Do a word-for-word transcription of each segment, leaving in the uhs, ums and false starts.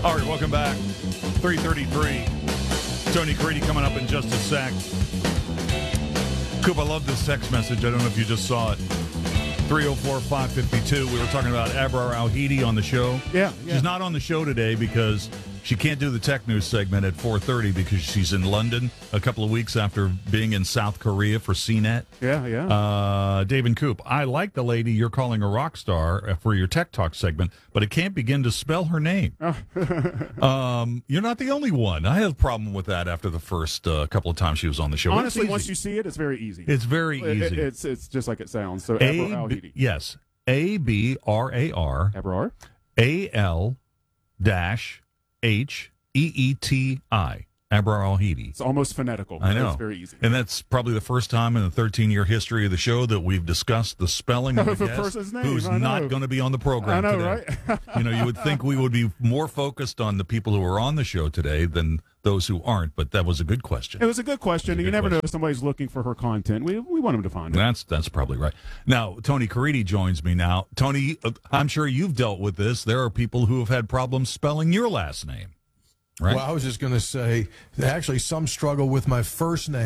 All right, welcome back. three thirty-three. Tony Caridi coming up in just a sec. Coop, I love this text message. I don't know if you just saw it. three oh four, five fifty-two. We were talking about Abrar Al-Heidi on the show. Yeah, yeah. She's not on the show today because she can't do the tech news segment at four thirty because she's in London a couple of weeks after being in South Korea for C net. Yeah, yeah. Uh, Dave and Coop, I like the lady you're calling a rock star for your Tech Talk segment, but it can't begin to spell her name. Oh. um, you're not the only one. I had a problem with that after the first uh, couple of times she was on the show. Honestly, once you see it, it's very easy. It's very It- easy. it- it's it's just like it sounds. So A- Abrar Al-Heidi. Yes. A B R A R Abrar? A L dash H E E T I. Abrar Al-Heidi. It's almost phonetical. I know. It's very easy. And that's probably the first time in the thirteen-year history of the show that we've discussed the spelling of a Of a guest person's name, who's I know. not going to be on the program I know, today. right? You know, you would think we would be more focused on the people who are on the show today than those who aren't, but that was a good question. It was a good question. It was a You good never know question. if somebody's looking for her content. We we want them to find it. That's that's probably right. Now, Tony Caridi joins me now. Tony, uh, I'm sure you've dealt with this. There are people who have had problems spelling your last name, right? Well, I was just going to say, actually, some struggle with my first name.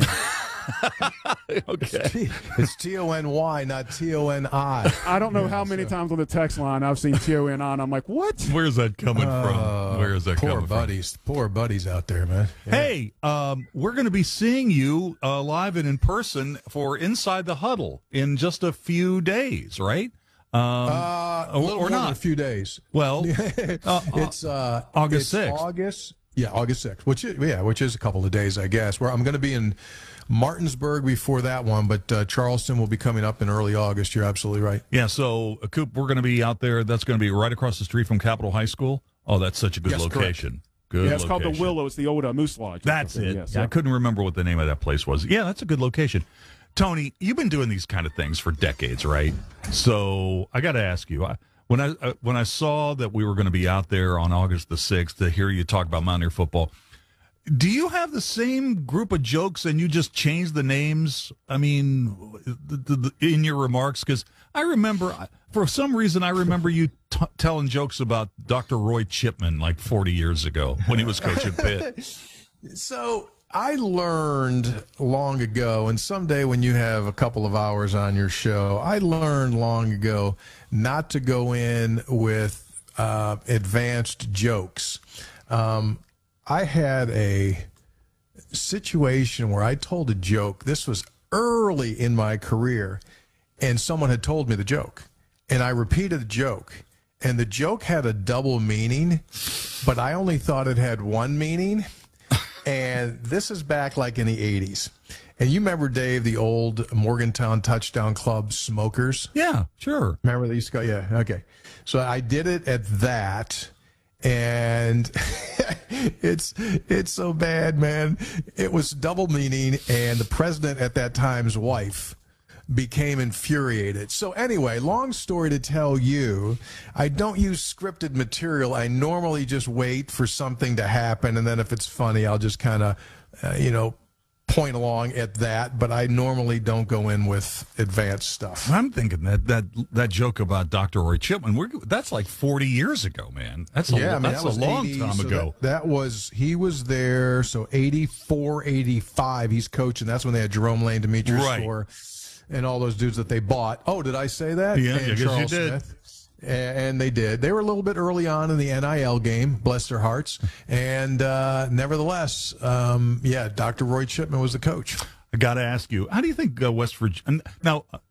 Okay. It's T O N Y, not T O N I. I don't know Yeah, how many so- times on the text line I've seen T O N I, and I'm like, what? Where's that coming Uh, from? Where is that poor coming buddies, poor buddies out there, man. from? Hey, um, we're going to be seeing you uh, live and in person for Inside the Huddle in just a few days, right? Um, Uh, a or- little or more than not. a few days. well, uh, It's uh, August it's sixth. August, yeah, August sixth. Which is, yeah, which is a couple of days, I guess. Where I'm going to be in Martinsburg before that one, but uh, Charleston will be coming up in early August. You're absolutely right. yeah, so, uh, Coop, we're going to be out there. That's going to be right across the street from Capitol High School. Oh, that's such a good Yes, correct. location. Good Yeah, it's called the location. Willow. It's the old uh, Moose Lodge. That's it. Yes, yeah, I couldn't remember what the name of that place was. Yeah, that's a good location. Tony, you've been doing these kind of things for decades, right? So I got to ask you, I, when I uh, when I saw that we were going to be out there on August the sixth to hear you talk about Mountaineer football, do you have the same group of jokes and you just change the names? I mean, the, the, the, in your remarks, because I remember, for some reason, I remember you t- telling jokes about Doctor Roy Chipman like forty years ago when he was coaching Pitt. So I learned long ago, and someday when you have a couple of hours on your show, I learned long ago not to go in with uh, advanced jokes. Um, I had a situation where I told a joke. This was early in my career, and someone had told me the joke, and I repeated the joke. And the joke had a double meaning, but I only thought it had one meaning. And this is back like in the eighties. And you remember, Dave, the old Morgantown Touchdown Club Smokers? Yeah, sure. Remember they used to go? Yeah, okay. So I did it at that, and it's it's so bad, man. It was double meaning, and the president at that time's wife became infuriated. So anyway, long story to tell you, I don't use scripted material. I normally just wait for something to happen, and then if it's funny, I'll just kind of, uh, you know, point along at that. But I normally don't go in with advanced stuff. I'm thinking that that that joke about Doctor Roy Chipman, we're, that's like forty years ago, man. That's a, Yeah, I mean, that's that was a long eighty, time so ago. That, that was, he was there, so eighty-four, eighty-five, he's coaching. That's when they had Jerome Lane, Demetrius Right. Store, and all those dudes that they bought. Oh, did I say that? Yeah, and I guess you Charles did. Smith. A- And they did. They were a little bit early on in the N I L game, bless their hearts. And uh, nevertheless, um, yeah, Doctor Roy Chipman was the coach. I got to ask you, how do you think uh, West Virginia? Now, uh,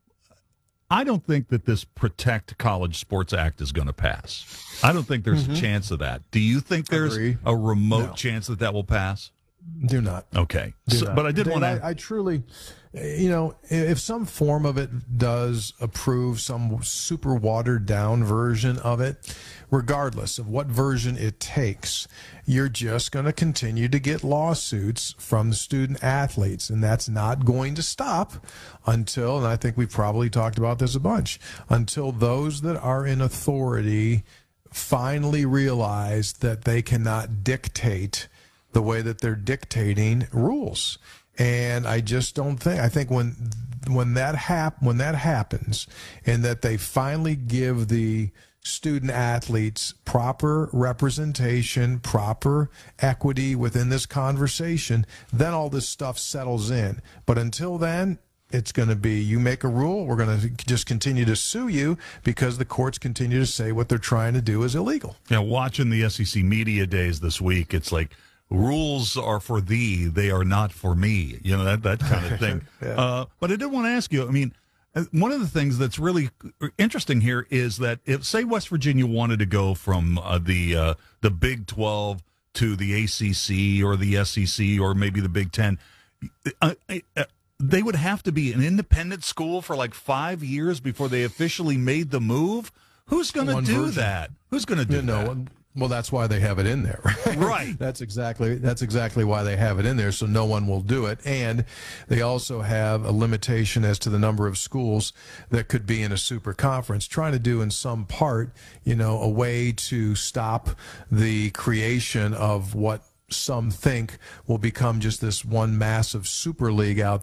I don't think that this Protect College Sports Act is going to pass. I don't think there's a chance of that. Do you think there's Agree. a remote No. chance that that will pass? Do not. Okay, Do So- not. but I did Dave, want to. I, I truly, you know, if some form of it does approve some super watered down version of it, regardless of what version it takes, you're just going to continue to get lawsuits from the student athletes. And that's not going to stop until, and I think we've probably talked about this a bunch, until those that are in authority finally realize that they cannot dictate the way that they're dictating rules. And I just don't think, I think when when that hap- when that happens, and that they finally give the student athletes proper representation, proper equity within this conversation, then all this stuff settles in. But until then, it's going to be, you make a rule, we're going to just continue to sue you because the courts continue to say what they're trying to do is illegal. Yeah, watching the S E C media days this week, it's like, rules are for thee, they are not for me. You know, that, that kind of thing. yeah. uh, but I did want to ask you, I mean, one of the things that's really interesting here is that if, say, West Virginia wanted to go from uh, the uh, the Big twelve to the A C C or the S E C or maybe the Big Ten, uh, uh, they would have to be an independent school for like five years before they officially made the move. Who's going to do version. that? Who's going to do you know, that? Well, that's why they have it in there, right? Right. That's exactly that's exactly why they have it in there, so no one will do it. And they also have a limitation as to the number of schools that could be in a super conference, trying to do in some part, you know, a way to stop the creation of what some think will become just this one massive super league out